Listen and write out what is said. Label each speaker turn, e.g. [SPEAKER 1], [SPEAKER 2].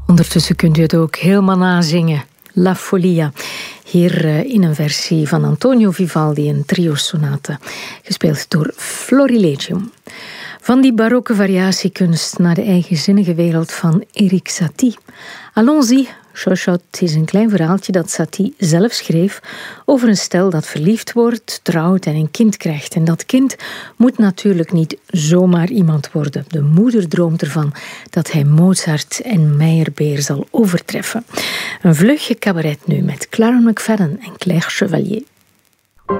[SPEAKER 1] Ondertussen kunt u het ook helemaal nazingen. La Folia. Hier in een versie van Antonio Vivaldi, een trio-sonate, gespeeld door Florilegium. Van die barokke variatiekunst naar de eigenzinnige wereld van Erik Satie. Allons-y, Chochotte is een klein verhaaltje dat Satie zelf schreef over een stel dat verliefd wordt, trouwt en een kind krijgt. En dat kind moet natuurlijk niet zomaar iemand worden. De moeder droomt ervan dat hij Mozart en Meyerbeer zal overtreffen. Een vlugje cabaret nu met Clara McFadden en Claire Chevalier.